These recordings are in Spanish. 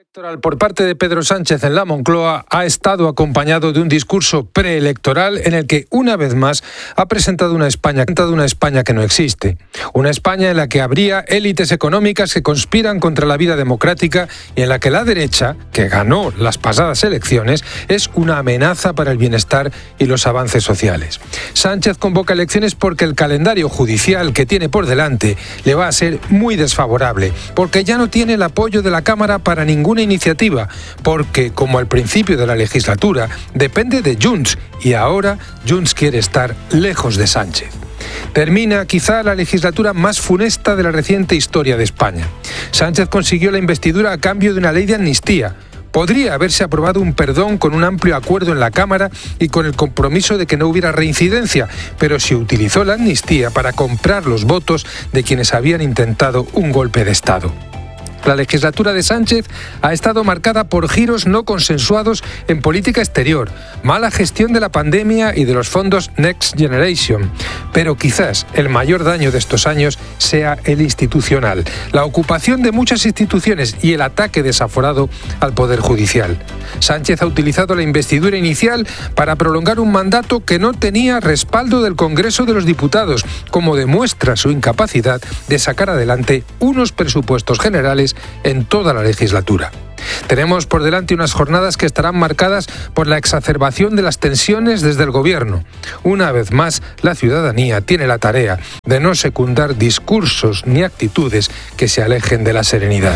Electoral por parte de Pedro Sánchez en la Moncloa ha estado acompañado de un discurso preelectoral en el que, una vez más, ha presentado una España que no existe. Una España en la que habría élites económicas que conspiran contra la vida democrática y en la que la derecha, que ganó las pasadas elecciones, es una amenaza para el bienestar y los avances sociales. Sánchez convoca elecciones porque el calendario judicial que tiene por delante le va a ser muy desfavorable, porque ya no tiene el apoyo de la Cámara para ninguna iniciativa, porque, como al principio de la legislatura, depende de Junts y ahora Junts quiere estar lejos de Sánchez. Termina quizá la legislatura más funesta de la reciente historia de España. Sánchez consiguió la investidura a cambio de una ley de amnistía. Podría haberse aprobado un perdón con un amplio acuerdo en la Cámara y con el compromiso de que no hubiera reincidencia, pero se utilizó la amnistía para comprar los votos de quienes habían intentado un golpe de Estado. La legislatura de Sánchez ha estado marcada por giros no consensuados en política exterior, mala gestión de la pandemia y de los fondos Next Generation. Pero quizás el mayor daño de estos años sea el institucional, la ocupación de muchas instituciones y el ataque desaforado al Poder Judicial. Sánchez ha utilizado la investidura inicial para prolongar un mandato que no tenía respaldo del Congreso de los Diputados, como demuestra su incapacidad de sacar adelante unos presupuestos generales en toda la legislatura. Tenemos por delante unas jornadas que estarán marcadas por la exacerbación de las tensiones desde el Gobierno. Una vez más, la ciudadanía tiene la tarea de no secundar discursos ni actitudes que se alejen de la serenidad.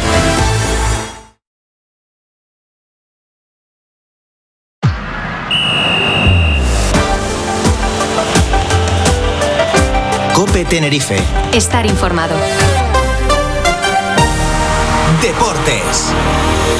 COPE Tenerife. Estar informado. Deportes.